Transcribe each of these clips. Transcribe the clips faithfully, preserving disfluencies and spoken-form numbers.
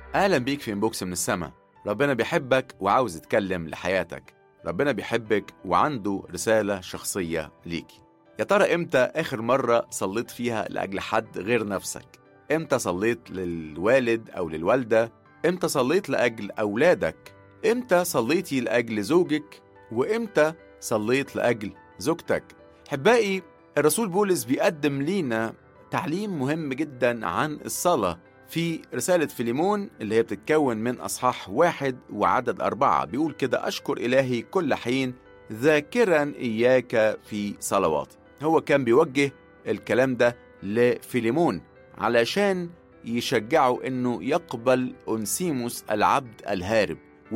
أهلا بيك في إنبوكس من السما. ربنا بيحبك وعاوز يتكلم لحياتك. ربنا بيحبك وعنده رسالة شخصية ليكي. يا ترى إمتى آخر مرة صليت فيها لأجل حد غير نفسك؟ إمتى صليت للوالد أو للوالدة؟ إمتى صليت لأجل أولادك؟ إمتى صليتي لأجل زوجك؟ وإمتى صليت لأجل زوجتك؟ حبائي، الرسول بولس بيقدم لينا تعليم مهم جدا عن الصلاة في رسالة فيليمون اللي هي بتتكون من أصحاح واحد وعدد أربعة. بيقول كده: أشكر إلهي كل حين ذاكرا إياك في صلواتي. هو كان بيوجه الكلام ده لفيليمون علشان يشجعه إنه يقبل أونسيموس العبد الهارب.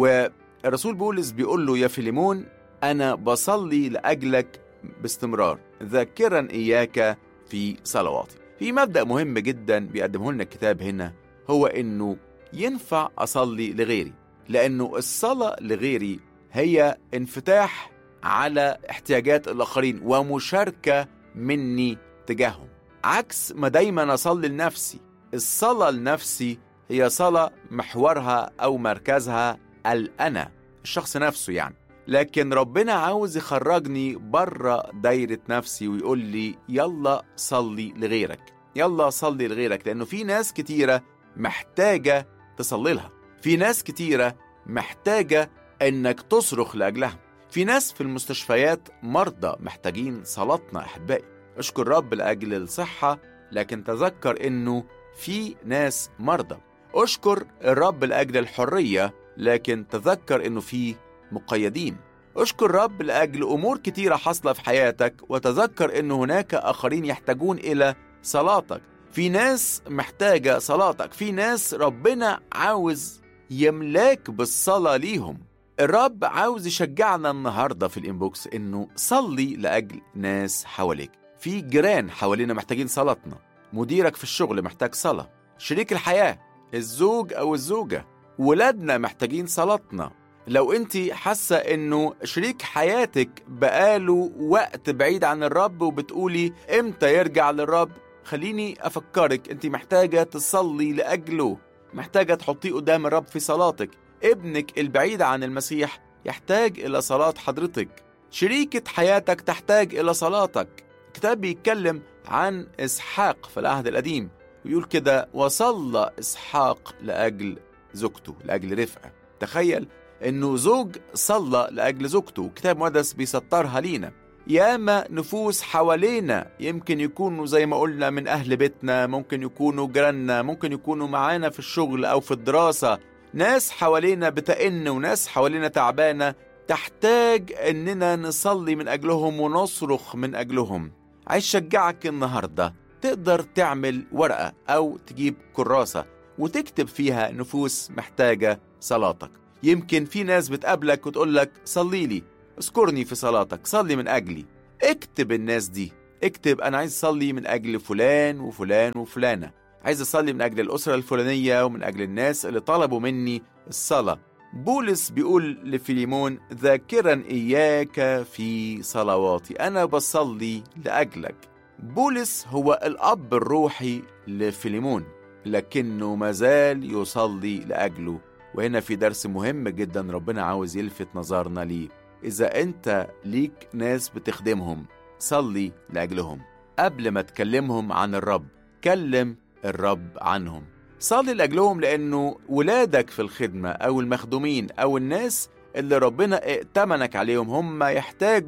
والرسول بولس بيقول له: يا فيليمون، أنا بصلي لأجلك باستمرار، ذاكرا إياك في صلواتي. في مبدأ مهم جدا بيقدمه لنا الكتاب هنا، هو إنه ينفع أصلي لغيري، لأنه الصلاة لغيري هي انفتاح على احتياجات الآخرين ومشاركة مني تجاههم، عكس ما دايما أصلي لنفسي. الصلاة لنفسي هي صلاة محورها أو مركزها الأنا، الشخص نفسه يعني. لكن ربنا عاوز يخرجني بره دايرة نفسي ويقول لي: يلا صلي لغيرك، يلا صلي لغيرك، لأنه في ناس كتيرة محتاجة تصلي لها، في ناس كتيرة محتاجة إنك تصرخ لأجلها، في ناس في المستشفيات مرضى محتاجين صلاتنا. أحبائي، أشكر رب لأجل الصحة، لكن تذكر إنه في ناس مرضى. أشكر الرب لأجل الحرية، لكن تذكر إنه في مقيدين. أشكر رب لأجل أمور كتيرة حصلة في حياتك، وتذكر أن هناك آخرين يحتاجون إلى صلاتك. في ناس محتاجة صلاتك، في ناس ربنا عاوز يملاك بالصلاة ليهم. الرب عاوز يشجعنا النهاردة في الإنبوكس إنه صلي لأجل ناس حواليك. في جيران حوالينا محتاجين صلاتنا، مديرك في الشغل محتاج صلاة، شريك الحياة الزوج أو الزوجة، ولادنا محتاجين صلاتنا. لو انت حاسة انه شريك حياتك بقاله وقت بعيد عن الرب وبتقولي امتى يرجع للرب، خليني افكرك، انت محتاجة تصلي لأجله، محتاجة تحطيه قدام الرب في صلاتك. ابنك البعيد عن المسيح يحتاج الى صلاة حضرتك، شريكة حياتك تحتاج الى صلاتك. الكتاب بيتكلم عن إسحاق في العهد القديم، ويقول كده: وصلى إسحاق لأجل زوجته، لأجل رفقة. تخيل إنه زوج صلى لأجل زوجته. كتاب مقدس بيسطرها لينا. ياما نفوس حوالينا يمكن يكونوا زي ما قلنا من أهل بيتنا، ممكن يكونوا جيراننا، ممكن يكونوا معانا في الشغل أو في الدراسة. ناس حوالينا بتئن وناس حوالينا تعبانة، تحتاج إننا نصلي من أجلهم ونصرخ من أجلهم. عايز شجعك النهاردة تقدر تعمل ورقة أو تجيب كراسة وتكتب فيها نفوس محتاجة صلاتك. يمكن في ناس بتقابلك وتقولك: صلي لي، اذكرني في صلاتك، صلي من أجلي. اكتب الناس دي، اكتب: أنا عايز أصلي من أجل فلان وفلان وفلانة، عايز أصلي من أجل الأسرة الفلانية ومن أجل الناس اللي طلبوا مني الصلاة. بولس بيقول لفيليمون: ذاكرا إياك في صلواتي، أنا بصلي لأجلك. بولس هو الأب الروحي لفيليمون، لكنه مازال يصلي لأجله. وهنا في درس مهم جدا ربنا عاوز يلفت نظرنا ليه. إذا أنت ليك ناس بتخدمهم، صلي لأجلهم. قبل ما تكلمهم عن الرب، كلم الرب عنهم. صلي لأجلهم، لأنه ولادك في الخدمة أو المخدومين أو الناس اللي ربنا ائتمنك عليهم هم يحتاجوا